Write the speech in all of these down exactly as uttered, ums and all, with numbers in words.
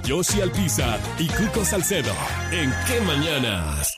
Yoshi Alpizar y Cuco Salcedo. ¿En qué mañanas?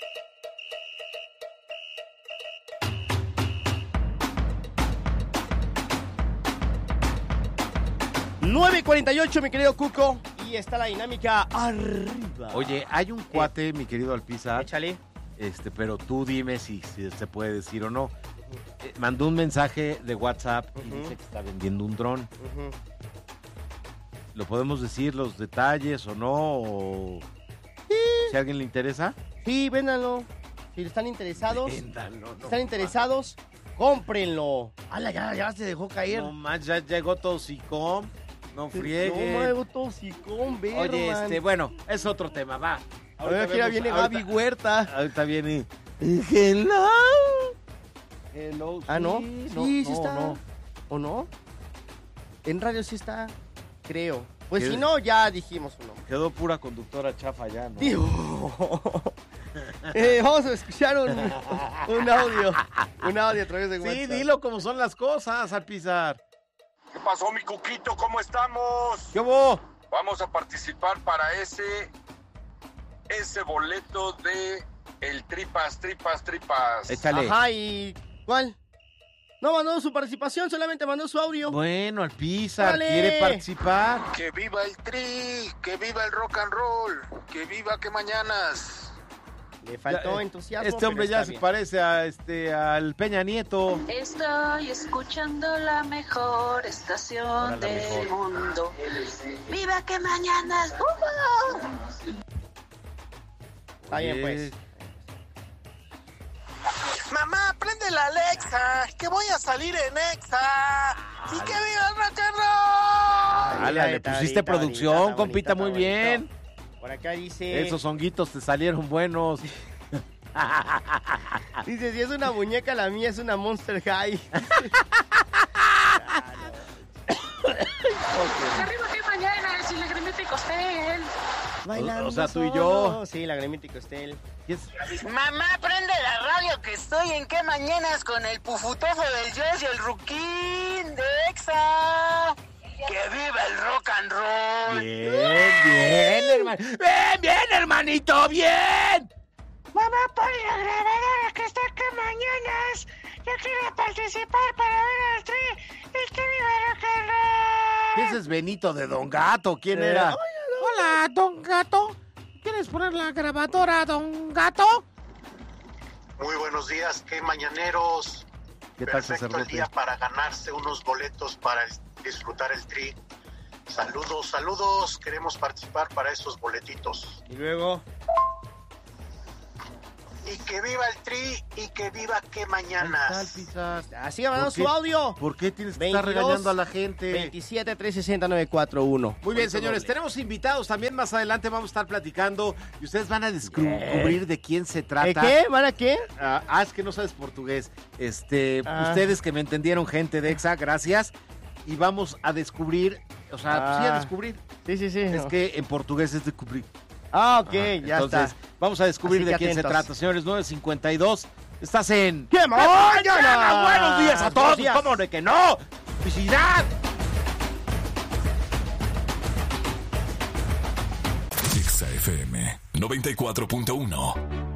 nueve cuarenta y ocho, mi querido Cuco. Y está la dinámica arriba. Oye, hay un cuate, mi querido Alpizar. Échale. Este, pero tú dime si, si se puede decir o no. Eh, mandó un mensaje de WhatsApp y Uh-huh. dice que está vendiendo un dron. Uh-huh. ¿Lo podemos decir los detalles o no? O... Sí. Si a alguien le interesa. Sí, véndanlo. Si están interesados, Véndalo, no, están interesados, cómprenlo. ¡Hala, ya, ya se dejó caer! No más, ya llegó Toxicom. No friegue. No, muevo tosicón, ver, Oye, man. este, bueno, es otro tema, va. Ahorita que ya vemos- viene ahorita- Gaby Huerta. Ahorita viene. Hello. Hello. Ah, ¿no? Sí, Sí, sí no, está. no. ¿O no? En radio sí está, creo. Pues ¿Qué? si no, ya dijimos uno. Quedó pura conductora chafa ya, ¿no? Digo. Eh, vamos a escuchar un, un audio. Un audio a través de WhatsApp. Sí, dilo como son las cosas, Alpizar. ¿Qué pasó, mi Cuquito? ¿Cómo estamos? ¿Qué hubo? Vamos a participar para ese ese boleto de el Tripas, Tripas, Tripas. Échale. Ajá, ¿y cuál? No mandó su participación, solamente mandó su audio. Bueno, Alpizar, Órale. ¿quiere participar? Que viva el Tri, que viva el rock and roll, que viva que mañanas. Le faltó Ya, eh, entusiasmo. Este hombre pero ya está se bien. parece a este al Peña Nieto. Estoy escuchando la mejor estación Ahora la del mejor. mundo. ¡Viva que mañanas! ¡Uh! Está bien, pues. Eh, Mamá, prende la Alexa, que voy a salir en Exa. Y que viva el rock and roll. Ala, Está le bonita, pusiste está producción, bonita, está compita, bonita, muy está bien. bonito. Por acá dice... Esos honguitos te salieron buenos. Dice, si es una muñeca, la mía es una Monster High. ¡Arriba que mañanas! Y la gremita y costel. Bailando O sea, tú y solo. yo. Sí, la Gremita y Costel. ¿Qué es? Mamá, prende la radio que estoy en qué mañanas con el pufutoso del Josh y el Ruquín de Exa. ¡Que viva el rock and roll! Bien, bien, hermano. Bien, bien, hermanito, bien. Mamá, pon la grabadora que está en qué mañanas. Yo quiero participar para ver al Tri y que viva el rock and roll. Ese es Benito de Don Gato. ¿Quién Eh, era? ay, Hola, Don Gato. ¿Quieres poner la grabadora, Don Gato? Muy buenos días, qué mañaneros. ¿Qué tal, Perfecto el sacerdote? día para ganarse unos boletos para el- disfrutar el Tri. Saludos, saludos. Queremos participar para esos boletitos. Y luego... Y que viva el Tri y que viva qué Ahí está, mañanas. Alpizar. Así ha mandado ¿Por qué? su audio. ¿Por qué tienes que estar veintidós, regañando a la gente? veintisiete, trescientos sesenta, novecientos cuarenta y uno. Muy bien, Por eso señores, doble. tenemos invitados también. Más adelante vamos a estar platicando y ustedes van a descubrir de quién se trata. ¿Eh, qué? ¿Van a qué? Ah, ah, es que no sabes portugués. Este, Ah. ustedes que me entendieron, gente de Exa, gracias. Y vamos a descubrir, o sea, pues sí, a Ah. descubrir. Sí, sí, sí. Es no. que en portugués es descubrir. Ah, ok, Ajá, ya entonces, está. vamos a descubrir Así de que quién se atentos. trata, señores. nueve cincuenta y dos. Estás en... ¡Qué mañana! ¡Buenos días a todos! Buenos días. ¿Cómo de que no? ¡Felicidad! Exa F M noventa y cuatro punto uno.